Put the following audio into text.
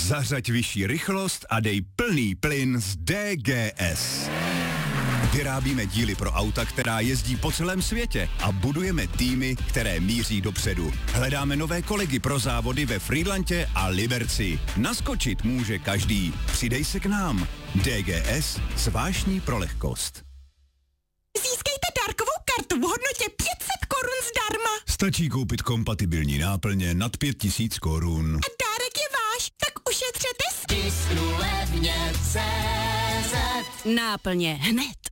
Zařaď vyšší rychlost a dej plný plyn z DGS. Vyrábíme díly pro auta, která jezdí po celém světě a budujeme týmy, které míří dopředu. Hledáme nové kolegy pro závody ve Frýdlantě a Liberci. Naskočit může každý. Přidej se k nám. DGS s vášní pro lehkost. Získejte dárkovou kartu v hodnotě 500 korun zdarma. Stačí koupit kompatibilní náplně nad 5000 korun. A dárek je váš, tak ušetřete Tisknu levně CZ. náplně hned.